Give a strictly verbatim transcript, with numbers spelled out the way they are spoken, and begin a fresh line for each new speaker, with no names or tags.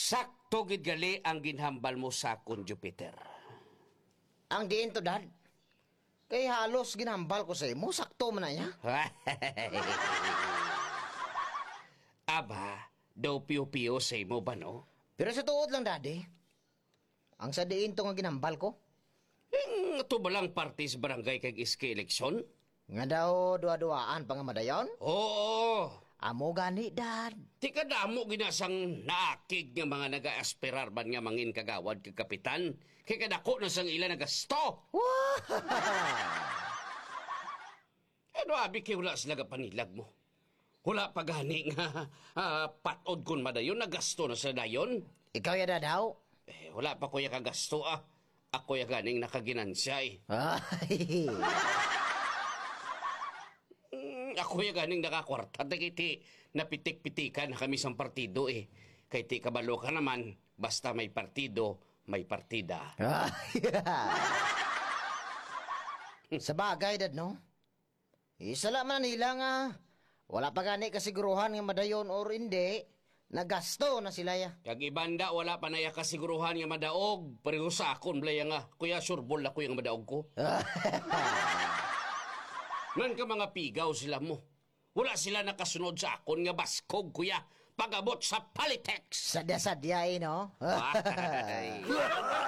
Sakto gid gali ang ginhambal mo sa akon, Jupiter.
Ang diin to, Dad. Kay halos ginambal ko sa imo, sakto man na niya.
Aba, daw piyo-piyo sa imo ba, no?
Pero sa tuod lang, Daddy. Ang sa diin to nga ginambal ko.
Hmm, ito ba lang party sa barangay kag iski eleksyon?
Nga daw dua-duaan pa nga madayon.
Oo.
Amo gani, Dad.
Di ka damo ginasang naakig nga mga naga-aspirar ban nga mangin kagawad kag kapitan. Kay kadako na sang ila nagasto.
Wow!
Ano abi kay wala sila panilag mo? Wala pa gani nga uh, patod kun madayon nagasto na sa dayon.
Ikaw yada daw?
Eh, wala pa ko ya kagasto ah. Ako ya ganing nakaginansya eh.
Ay.
Ako yung ganing nakakwarta. Dagiti, napitik-pitikan na kami sa partido eh. Kay ti kabalo ka naman, basta may partido, may partida.
Sa bagay, Dad, no? Isa lang man nila nga. Wala pa gani kasiguruhan nga madayon or hindi. Nagasto na sila ya.
Kag ibanda, wala pa na ya kasiguruhan nga madaog. Pareho sa akon, blaya nga. Kuya, surbol ako yung madaog ko. Nan ka mga pigaw sila mo. Wala sila nakasunod sa akon nga baskog, kuya. Pagabot sa politics.
Sadya-sadya eh, no?
Ay.